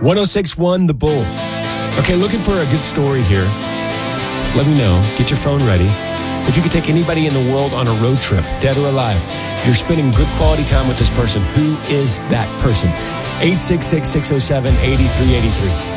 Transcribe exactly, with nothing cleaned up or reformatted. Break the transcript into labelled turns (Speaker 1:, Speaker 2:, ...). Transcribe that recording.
Speaker 1: one oh six point one The Bull. Okay, looking for a good story here. Let me know. Get your phone ready. If you could take anybody in the world on a road trip, dead or alive, you're spending good quality time with this person. Who is that person? eight six six, six oh seven, eight three eight three.